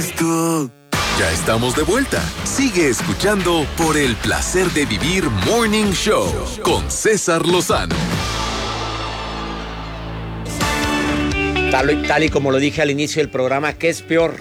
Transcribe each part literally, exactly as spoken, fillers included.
Ya estamos de vuelta. Sigue escuchando Por el Placer de Vivir Morning Show con César Lozano. Tal y, tal y como lo dije al inicio del programa, ¿qué es peor?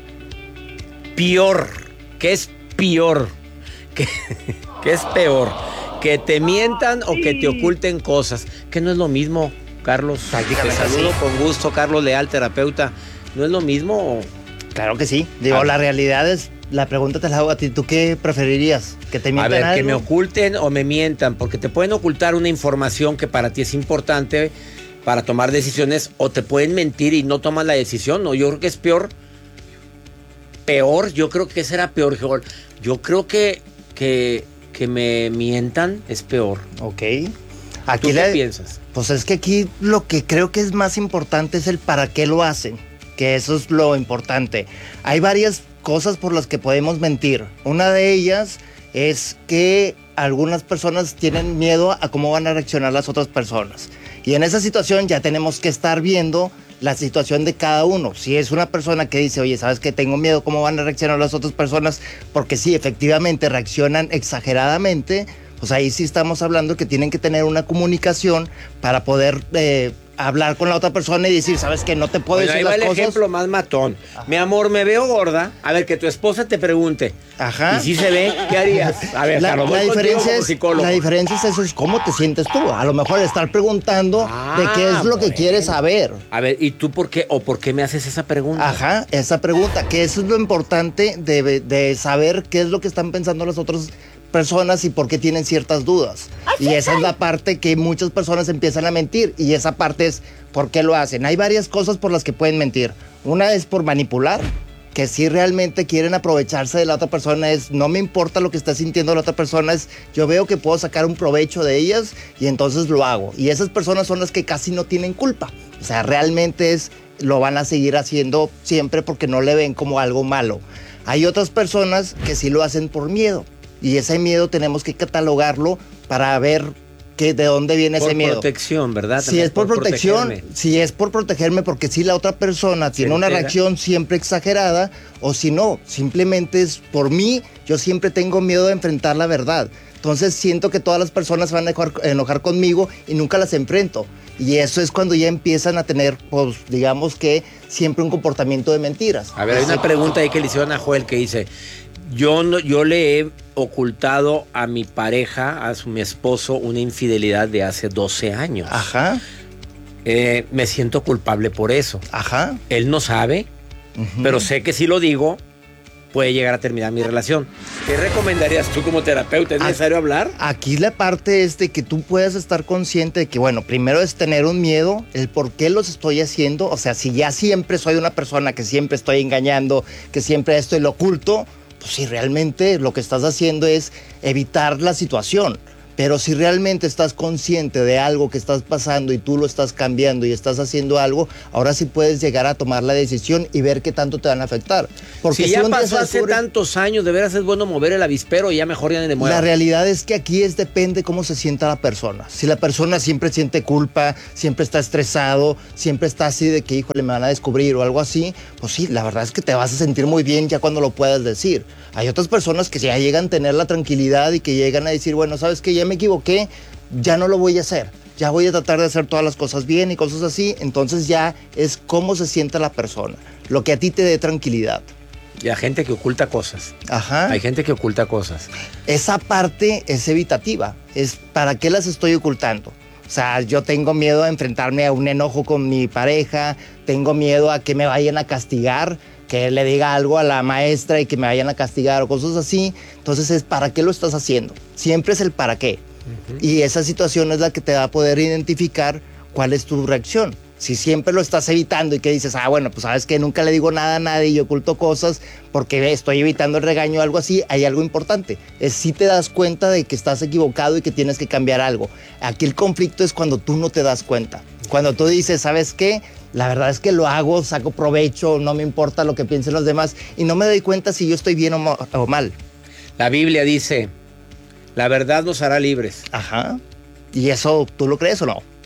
Peor. ¿Qué es peor? ¿Qué, qué es peor? ¿Que te mientan o que te oculten cosas? Que no es lo mismo, Carlos. Te saludo con gusto, Carlos Leal, terapeuta. ¿No es lo mismo? Claro que sí. Digo, ah. la realidad es, la pregunta te la hago a ti. ¿Tú qué preferirías? ¿Que te mientan A ver, algo? que me oculten o me mientan, porque te pueden ocultar una información que para ti es importante para tomar decisiones, o te pueden mentir y no tomas la decisión. No, yo creo que es peor. Peor, yo creo que será peor. Yo creo que, que, que me mientan es peor. Ok. Aquí ¿Tú qué la, piensas? Pues es que aquí lo que creo que es más importante es el para qué lo hacen. Que eso es lo importante. Hay varias cosas por las que podemos mentir. Una de ellas es que algunas personas tienen miedo a cómo van a reaccionar las otras personas. Y en esa situación ya tenemos que estar viendo la situación de cada uno. Si es una persona que dice, oye, ¿sabes qué? Tengo miedo cómo van a reaccionar las otras personas, porque sí, efectivamente reaccionan exageradamente, pues ahí sí estamos hablando que tienen que tener una comunicación para poder eh, hablar con la otra persona y decir, ¿sabes qué? No te puedo bueno, decir ahí las va el cosas. Ejemplo más matón. Ajá. Mi amor, me veo gorda. A ver, que tu esposa te pregunte. Ajá. Y si se ve, ¿qué harías? A ver, la, Carlos, la, diferencia es, psicólogo. la diferencia es eso, es cómo te sientes tú. A lo mejor estar preguntando ah, de qué es lo bueno. que quieres saber. A ver, ¿y tú por qué o por qué me haces esa pregunta? Ajá, esa pregunta, que eso es lo importante de, de saber qué es lo que están pensando las otras personas y por qué tienen ciertas dudas. Y esa es la parte que muchas personas empiezan a mentir, y esa parte es por qué lo hacen. Hay varias cosas por las que pueden mentir. Una es por manipular, que si realmente quieren aprovecharse de la otra persona, es no me importa lo que está sintiendo la otra persona, es yo veo que puedo sacar un provecho de ellas y entonces lo hago. Y esas personas son las que casi no tienen culpa. O sea, realmente es lo van a seguir haciendo siempre porque no le ven como algo malo. Hay otras personas que sí lo hacen por miedo. Y ese miedo tenemos que catalogarlo para ver que de dónde viene por ese miedo. Por protección, ¿verdad? Si es por, por protección, si es por protegerme, porque si la otra persona tiene una reacción siempre exagerada, o si no, simplemente es por mí, yo siempre tengo miedo de enfrentar la verdad. Entonces siento que todas las personas se van a enojar, enojar conmigo y nunca las enfrento. Y eso es cuando ya empiezan a tener, pues, digamos que siempre un comportamiento de mentiras. A ver, hay una pregunta ahí que le hicieron a Joel que dice... Yo, no, yo le he ocultado a mi pareja, a su, mi esposo, una infidelidad de hace doce años. Ajá. Eh, me siento culpable por eso. Ajá. Él no sabe, uh-huh. pero sé que si lo digo, puede llegar a terminar mi relación. ¿Qué recomendarías tú como terapeuta? ¿Es necesario hablar? Aquí la parte es de que tú puedas estar consciente de que, bueno, primero es tener un miedo, el por qué los estoy haciendo. O sea, si ya siempre soy una persona que siempre estoy engañando, que siempre esto y lo oculto, pues si realmente lo que estás haciendo es evitar la situación. Pero si realmente estás consciente de algo que estás pasando y tú lo estás cambiando y estás haciendo algo, ahora sí puedes llegar a tomar la decisión y ver qué tanto te van a afectar. Porque si, si ya pasó hace descubre... tantos años, de veras es bueno mover el avispero y ya mejor ya ni le mueva. La realidad es que aquí es depende cómo se sienta la persona. Si la persona siempre siente culpa, siempre está estresado, siempre está así de que, híjole, me van a descubrir o algo así, pues sí, la verdad es que te vas a sentir muy bien ya cuando lo puedas decir. Hay otras personas que ya llegan a tener la tranquilidad y que llegan a decir, bueno, ¿sabes qué? Ya me equivoqué, ya no lo voy a hacer. Ya voy a tratar de hacer todas las cosas bien y cosas así. Entonces ya es cómo se siente la persona. Lo que a ti te dé tranquilidad. Y hay gente que oculta cosas. Ajá. Hay gente que oculta cosas. Esa parte es evitativa. Es ¿para qué las estoy ocultando? O sea, yo tengo miedo a enfrentarme a un enojo con mi pareja. Tengo miedo a que me vayan a castigar, que le diga algo a la maestra y que me vayan a castigar o cosas así. Entonces es ¿para qué lo estás haciendo? Siempre es el para qué. Uh-huh. Y esa situación es la que te va a poder identificar cuál es tu reacción. Si siempre lo estás evitando y que dices, ah, bueno, pues sabes que nunca le digo nada a nadie y oculto cosas porque estoy evitando el regaño o algo así, hay algo importante. Es si te das cuenta de que estás equivocado y que tienes que cambiar algo. Aquí el conflicto es cuando tú no te das cuenta. Cuando tú dices, ¿sabes qué? La verdad es que lo hago, saco provecho, no me importa lo que piensen los demás y no me doy cuenta si yo estoy bien o, mo- o mal. La Biblia dice, la verdad nos hará libres. Ajá. ¿Y eso tú lo crees o no?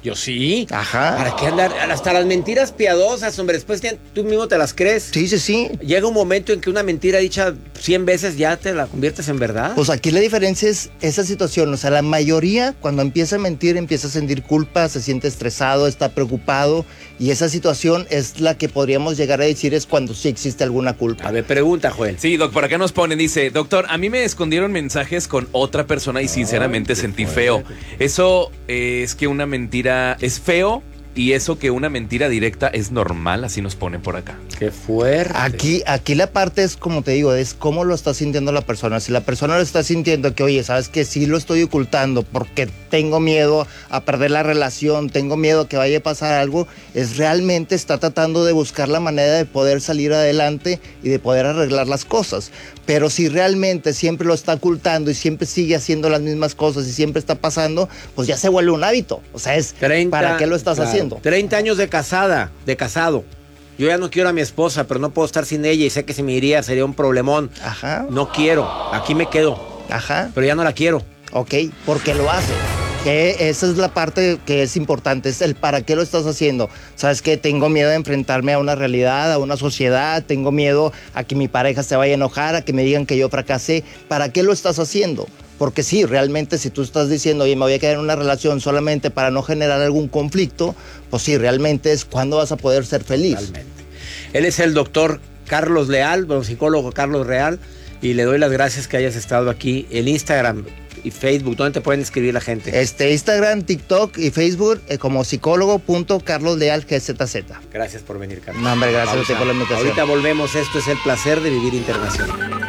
Yo sí. Ajá. ¿Para qué andar? Hasta las mentiras piadosas, hombre. Después te- tú mismo te las crees. Sí, sí, sí. Llega un momento en que una mentira dicha cien veces ya te la conviertes en verdad. Pues aquí la diferencia es esa situación. O sea, la mayoría cuando empieza a mentir empieza a sentir culpa, se siente estresado, está preocupado. Y esa situación es la que podríamos llegar a decir es cuando sí existe alguna culpa. A ver, pregunta, Joel. Sí, doc, por acá nos ponen, dice, doctor, a mí me escondieron mensajes con otra persona y sinceramente sentí feo. Eso eh, es que una mentira es feo y eso que una mentira directa es normal, así nos ponen por acá. Qué fuerte. Aquí, aquí la parte es, como te digo, es cómo lo está sintiendo la persona. Si la persona lo está sintiendo que, oye, sabes que sí lo estoy ocultando porque tengo miedo a perder la relación, tengo miedo a que vaya a pasar algo, es realmente está tratando de buscar la manera de poder salir adelante y de poder arreglar las cosas. Pero si realmente siempre lo está ocultando y siempre sigue haciendo las mismas cosas y siempre está pasando, pues ya se vuelve un hábito. O sea, es treinta, ¿para qué lo estás claro, haciendo? treinta años de casada, de casado. Yo ya no quiero a mi esposa, pero no puedo estar sin ella y sé que si me iría sería un problemón. Ajá. No quiero, aquí me quedo, Ajá. pero ya no la quiero. Ok, porque lo hace. Que esa es la parte que es importante, es el para qué lo estás haciendo. ¿Sabes qué? Tengo miedo de enfrentarme a una realidad, a una sociedad, tengo miedo a que mi pareja se vaya a enojar, a que me digan que yo fracasé. ¿Para qué lo estás haciendo? Porque sí, realmente si tú estás diciendo, oye, me voy a quedar en una relación solamente para no generar algún conflicto, pues sí, realmente es cuando vas a poder ser feliz. Realmente. Él es el doctor Carlos Leal, bueno, psicólogo Carlos Leal, y le doy las gracias que hayas estado aquí. El Instagram y Facebook, ¿dónde te pueden escribir la gente? Este, Instagram, TikTok y Facebook eh, como psicólogo punto carlos leal G Z Z. Gracias por venir, Carlos. No, hombre, gracias a Pausa. ti por la invitación. Ahorita volvemos. Esto es El Placer de Vivir Internacional.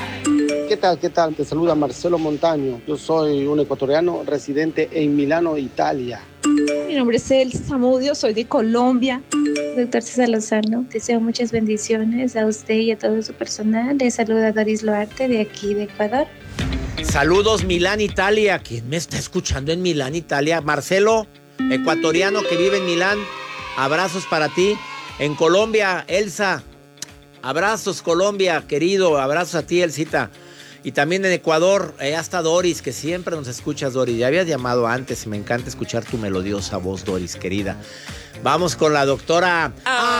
¿Qué tal? ¿Qué tal? Te saluda Marcelo Montaño. Yo soy un ecuatoriano residente en Milano, Italia. Mi nombre es Elsa Zamudio, soy de Colombia. Doctor César Lozano, deseo muchas bendiciones a usted y a todo su personal. Le saluda Doris Loarte de aquí de Ecuador. Saludos, Milán, Italia. ¿Quién me está escuchando en Milán, Italia? Marcelo, ecuatoriano que vive en Milán. Abrazos para ti. En Colombia, Elsa. Abrazos, Colombia, querido. Abrazos a ti, Elsita. Y también en Ecuador, allá está Doris, que siempre nos escuchas, Doris. Ya habías llamado antes, me encanta escuchar tu melodiosa voz, Doris, querida. Vamos con la doctora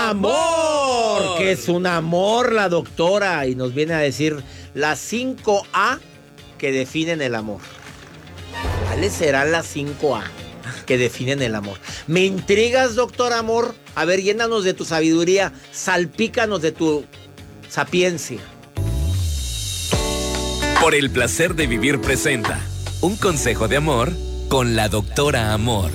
Amor, que es un amor la doctora, y nos viene a decir las cinco A que definen el amor. ¿Cuáles serán las cinco A que definen el amor? ¿Me intrigas, doctor Amor? A ver, llénanos de tu sabiduría, salpícanos de tu sapiencia. Por el placer de vivir presenta un consejo de amor con la doctora Amor.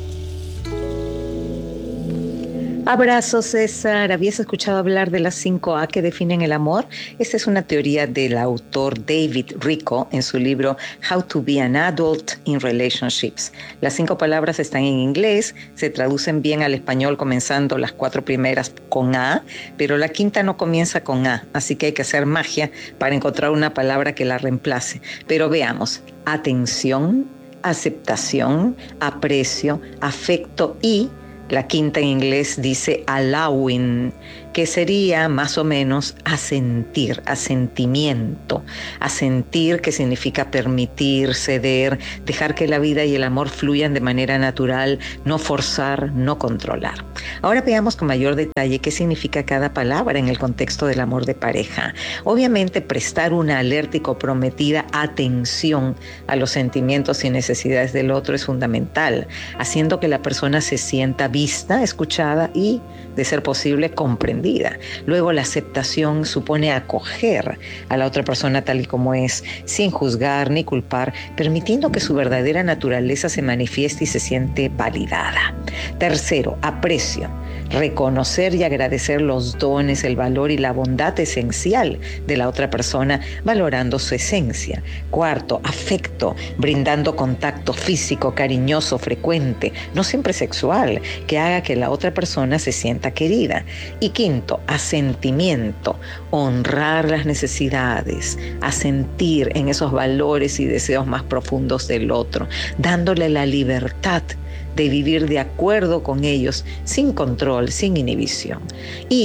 Abrazo, César. ¿Habías escuchado hablar de las cinco A que definen el amor? Esta es una teoría del autor David Richo en su libro How to be an Adult in Relationships. Las cinco palabras están en inglés, se traducen bien al español comenzando las cuatro primeras con A, pero la quinta no comienza con A, así que hay que hacer magia para encontrar una palabra que la reemplace. Pero veamos: atención, aceptación, aprecio, afecto y... la quinta en inglés dice allowing, que sería más o menos asentir, asentimiento. Asentir, que significa permitir, ceder, dejar que la vida y el amor fluyan de manera natural, no forzar, no controlar. Ahora veamos con mayor detalle qué significa cada palabra en el contexto del amor de pareja. Obviamente, prestar una alerta y comprometida atención a los sentimientos y necesidades del otro es fundamental, haciendo que la persona se sienta vista, escuchada y, de ser posible, comprendida. Luego, la aceptación supone acoger a la otra persona tal y como es, sin juzgar ni culpar, permitiendo que su verdadera naturaleza se manifieste y se siente validada. Tercero, aprecio. Reconocer y agradecer los dones, el valor y la bondad esencial de la otra persona, valorando su esencia. Cuarto, afecto, brindando contacto físico, cariñoso, frecuente, no siempre sexual, que haga que la otra persona se sienta querida. Y quinto, asentimiento, honrar las necesidades, asentir en esos valores y deseos más profundos del otro, dándole la libertad de vivir de acuerdo con ellos, sin control, sin inhibición. Y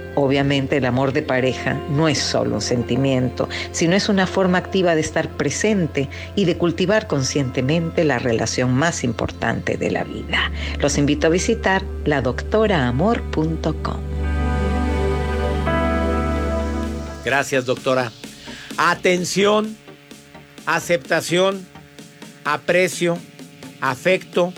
Obviamente el amor de pareja no es solo un sentimiento, sino es una forma activa de estar presente y de cultivar conscientemente la relación más importante de la vida. Los invito a visitar la doctora amor punto com. Gracias, doctora. Atención, aceptación, aprecio, afecto.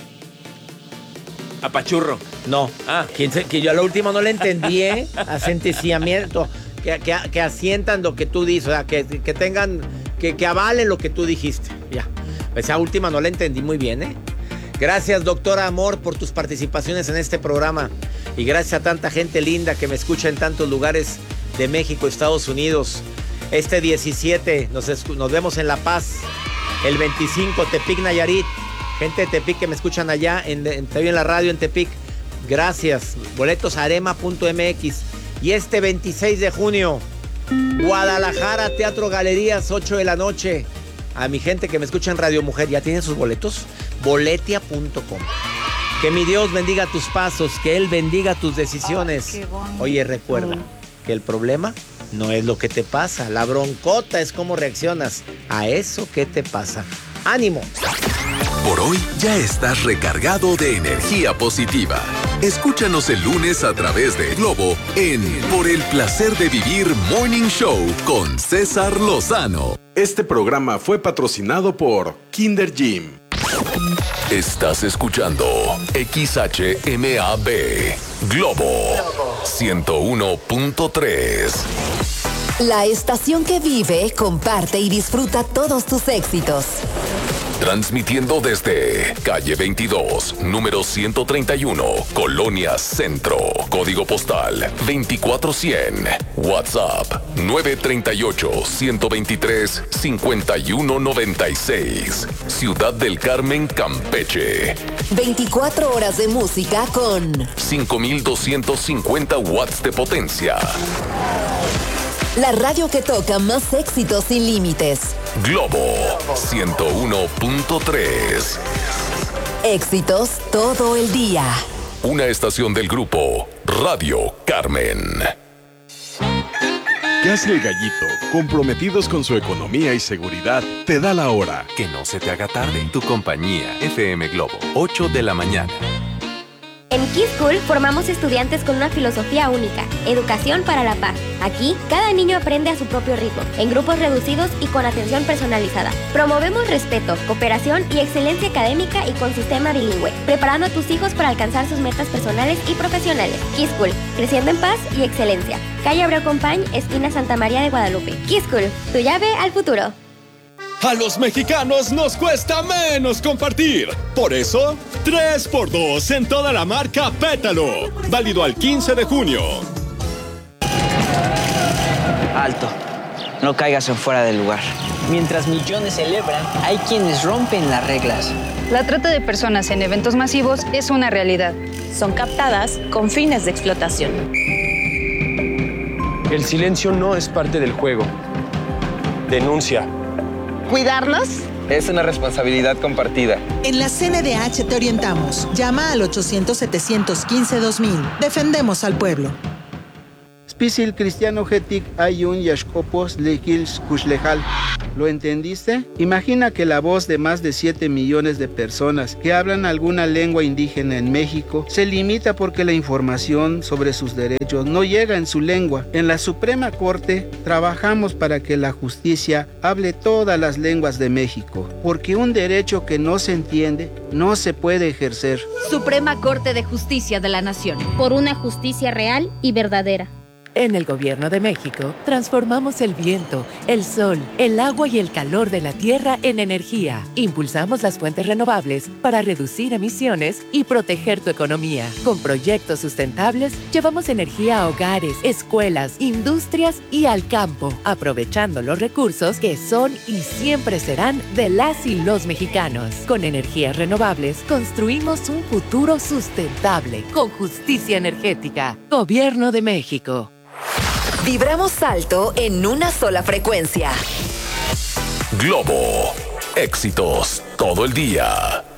Apachurro. No, Ah. que, que yo a la última no le entendí, ¿eh? Asenticiamiento, que, que, que asientan lo que tú dices, o sea, que, que tengan, que, que avalen lo que tú dijiste. Ya, esa última no la entendí muy bien, ¿eh? Gracias, doctora Amor, por tus participaciones en este programa. Y gracias a tanta gente linda que me escucha en tantos lugares de México, Estados Unidos. Este diecisiete nos, escu- nos vemos en La Paz. El veinticinco, Tepic, Nayarit. Gente de Tepic que me escuchan allá, en, en, en la radio en Tepic. Gracias. Boletos arema punto m x. Y este veintiséis de junio, Guadalajara, Teatro Galerías, ocho de la noche. A mi gente que me escucha en Radio Mujer, ¿ya tienen sus boletos? boletia punto com. Que mi Dios bendiga tus pasos, que Él bendiga tus decisiones. Ay, Oye, recuerda que el problema no es lo que te pasa, la broncota es cómo reaccionas a eso que te pasa. ¡Ánimo! Por hoy ya estás recargado de energía positiva. Escúchanos el lunes a través de Globo en Por el Placer de Vivir Morning Show con César Lozano. Este programa fue patrocinado por Kinder Gym. Estás escuchando X H M A B Globo ciento uno punto tres. La estación que vive, comparte y disfruta todos tus éxitos. Transmitiendo desde calle veintidós, número ciento treinta y uno, Colonia Centro. Código postal veinticuatro cien. WhatsApp nueve tres ocho, uno dos tres, cinco uno nueve seis. Ciudad del Carmen, Campeche. veinticuatro horas de música con cinco mil doscientos cincuenta watts de potencia. la radio que toca más éxitos sin límites. Globo ciento uno punto tres. Éxitos todo el día. Una estación del grupo Radio Carmen. Gas El Gallito, comprometidos con su economía y seguridad, te da la hora. Que no se te haga tarde. Tu compañía F M Globo, ocho de la mañana. En Key School formamos estudiantes con una filosofía única, educación para la paz. Aquí, cada niño aprende a su propio ritmo, en grupos reducidos y con atención personalizada. Promovemos respeto, cooperación y excelencia académica y con sistema bilingüe, preparando a tus hijos para alcanzar sus metas personales y profesionales. Key School, creciendo en paz y excelencia. Calle Abreu Compañ, esquina Santa María de Guadalupe. Key School, tu llave al futuro. A los mexicanos nos cuesta menos compartir. Por eso, tres por dos en toda la marca Pétalo. Válido al quince de junio. Alto. No caigas en fuera del lugar. Mientras millones celebran, hay quienes rompen las reglas. La trata de personas en eventos masivos es una realidad. Son captadas con fines de explotación. El silencio no es parte del juego. Denuncia. ¿Cuidarnos? Es una responsabilidad compartida. En la C N D H te orientamos. Llama al ochocientos, setecientos quince, dos mil. Defendemos al pueblo. Spisil cristiano getik ayun yashkopos lekils kushlejal. ¿Lo entendiste? Imagina que la voz de más de siete millones de personas que hablan alguna lengua indígena en México se limita porque la información sobre sus derechos no llega en su lengua. En la Suprema Corte trabajamos para que la justicia hable todas las lenguas de México, porque un derecho que no se entiende no se puede ejercer. Suprema Corte de Justicia de la Nación. Por una justicia real y verdadera. En el Gobierno de México, transformamos el viento, el sol, el agua y el calor de la tierra en energía. Impulsamos las fuentes renovables para reducir emisiones y proteger tu economía. Con proyectos sustentables, llevamos energía a hogares, escuelas, industrias y al campo, aprovechando los recursos que son y siempre serán de las y los mexicanos. Con energías renovables, construimos un futuro sustentable, con justicia energética. Gobierno de México. Vibramos alto en una sola frecuencia. Globo. Éxitos todo el día.